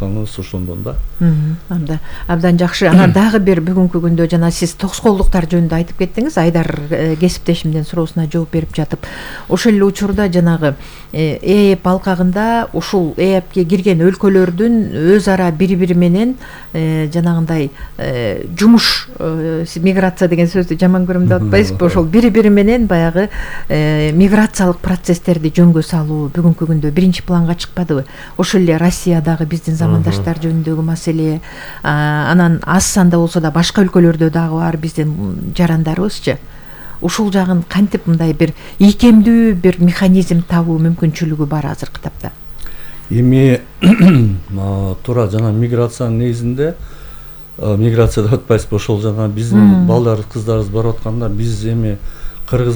атканыбыз ошондон да. Абдан жакшы. Анан дагы бир бүгүнкү күндө жана сиз тоскоолдуктар жөнүндө айтып кеттиңиз. Айдар кесиптешимдин суроосуна жооп берип жатып, ошол эле учурда жанагы ЭЭП алкагында ушул ЭЭПке кирген өлкөлөрдүн өз ара бири-бири менен жанагындай жумуш, миграция деген сөздү жаман көрөм деп атпайсызбы? Ошол бири-бири менен баягы миграциялык процесстерди жөнгө салуу бүгүнкү күндө биринчи планга чыкпадыбы? Ошол эле Россиядагы биздин замандаштар жөнүндөгү маселе, анан аз санда болсо да башка өлкөлөрдө дагы бар биздин жарандарыбызчы. Ушул жагын кантип мындай бир ийкемдүү бир механизм табуу мүмкүнчүлүгү бар азыркы тапта? Эми туура жана миграциянын негизинде миграция деп атпайсызбы, ошол жана биздин балдар кыздарыбыз барып атканда биз эми Кыргыз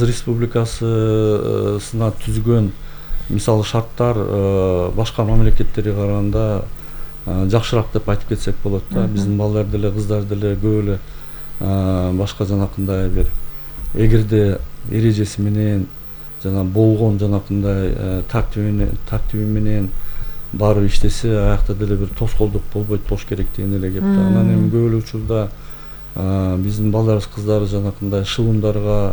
Республикасына түзгөн мисалы шарттар башка мамлекеттерге караганда жакшыраак деп айтып кетсек болот да. Биздин балдар деле кыздар деле көп эле башка жанакындай бир эгерде эрежеси менен жана болгон жанакындай тартиби менен барып иштесе, аякта деле бир тоскоолдук болбойт болуш керек деген эле кеп да. Анан эми көп эле учурда биздин балдарыбыз кыздар жанакындай шылымдарга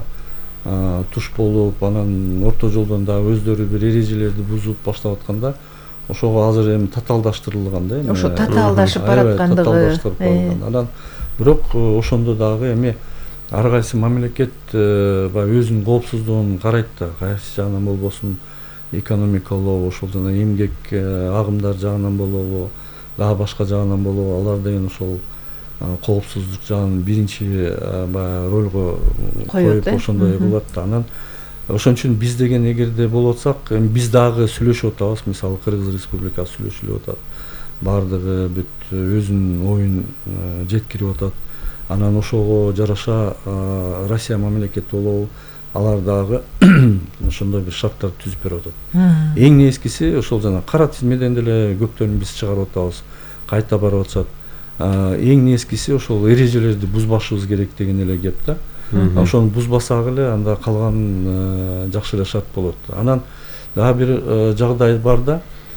туш болуп, анан орто жолдон дагы өздөрү бир эрежелерди бузуп баштап атканда, ошого азыр эми татаалдаштырылган да. Ошо татаалдашып бараткандыгы. Анан бирок ошондо дагы эми ар кайсы мамлекет баягы өзүнүн коопсуздугун карайт да. Кайсы жагынан болбосун, экономикалоо, ошол жана эмгек агымдар жагынан болобу, дагы башка жагынан болобу, алар деген ошол коопсуздук жагын биринчи баягы ролго коюп ошондой кылат да. Анан ошон үчүн биз деген эгерде болуп атсак, эми биз дагы сүйлөшүп атабыз, мисалы Кыргыз Республикасы сүйлөшүлүп атат. Бардыгы бүт өзүнүн оюн жеткирип атат. Анан ошого жараша Россия мамлекети болобу, алар дагы ошондой бир шарттар түзүп берип атат. Эң негизгиси ошол жана кара тизмеден деле көптөрүн биз чыгарып атабыз, кайта барып атышат. Эң негизгиси ошол эрежелерди бузбашыбыз керек деген эле кеп да. Ошону бузбасак эле анда калган жакшы эле шарт болот. Анан дагы бир жагдай бар да.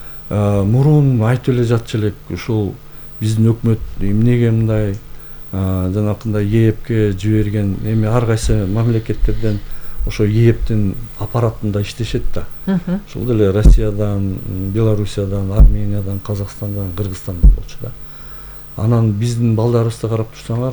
Мурун айтып эле жатчу элек, ушул биздин өкмөт эмнеге мындай жанакындай ЕЭПке жиберген, эми ар кайсы мамлекеттерден ошо ЕЭПтин аппаратында иштешет да. Ошол деле Россиядан, Белоруссиядан, Армениядан, Казакстандан, Кыргызстандан болчу да. Анан биздин балдарыбызды карап турсаңар,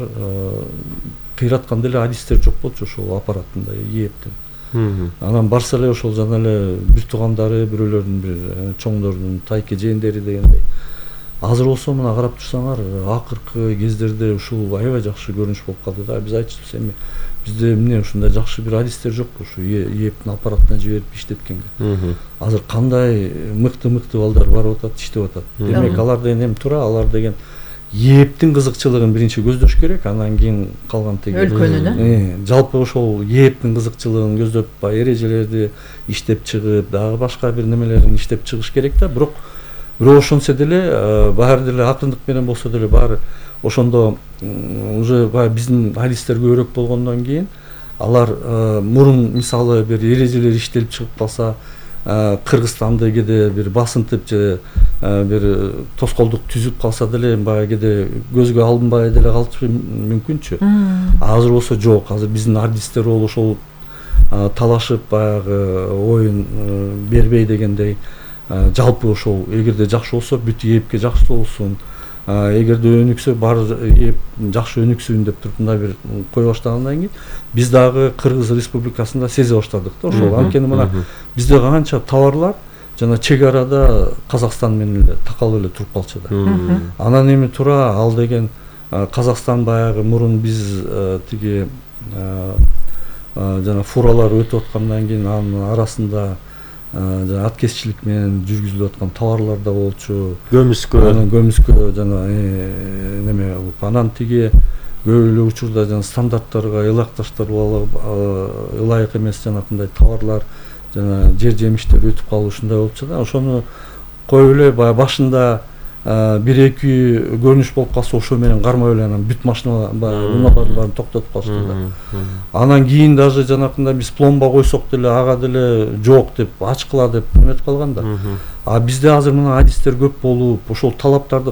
кыйраткан деле адистер жок болчу ошол аппараттында ЕЭПтин. Анан барса эле ошол жана эле бир туугандары, бирөөлөрдүн бир чоңдордун тайке жээндери дегендей. Азыр болсо мына карап турсаңар, акыркы кездерде ушул аябай жакшы көрүнүш болуп калды да. Биз айтчубуз, эми бизде эмне ушундай жакшы бир адистер жокпу ушу ЕЭПтин аппаратына жиберип иштеткенге. Азыр кандай мыкты балдар барып атат, иштеп атат. Демек алар деген эми туура, алар деген ЕЭПтин кызыкчылыгын биринчи көздөш керек, анан кийин калган теги өлкөнүн. Жалпы ошол ЕЭПтин кызыкчылыгын көздөп, эрежелерди иштеп чыгып, дагы башка бир немелерин иштеп чыгыш керек да. Бирок ошонсо деле баары деле акырындык менен болсо деле баары ошондо уже баягы биздин адистер көбүрөөк болгондон кийин алар мурун мисалы бир эрежелер иштелип чыгып калса, Кыргызстанды кээде бир басынтып же бир тоскоолдук түзүп калса деле баягы кээде көзгө алынбай деле калышы мүмкүнчү. Азыр болсо жок. Азыр биздин артисттер болуп ошол талашып баягы оюн бербей дегендей, жалпы ошол эгерде жакшы болсо бүт ЕЭПке жакшы болсун, эгерде өнүксө баары ЕЭП жакшы өнүксүн деп туруп мындай бир кое баштагандан кийин биз дагы Кыргыз Республикасында сезе баштадык да ошол. Анткени мына бизде канча товарлар жана чек арада Казакстан менен эле такалып эле туруп калчу да. Анан эми туура ал деген Казакстан баягы мурун биз тиги жана фуралар өтүп аткандан кийин анын арасында аткезчилик менен жүргүзүлүп аткан товарлар да болчу. Көмүскө жана неме болуп, анан тиги көп эле учурда жана стандарттарга ылайык эмес жанакындай товарлар жана жер жемиштер өтүп калуу ушундай болчу да. Ошону коюп эле баягы башында бир эки көрүнүш болуп калса ошо менен кармап эле анан бүт машина унааларды баарын токтотуп калышты да. Анан кийин даже жанакындай биз пломба койсок деле ага деле жок деп, ачкыла деп эметип калган да. Бизде азыр мына адистер көп болуп, ошол талаптарды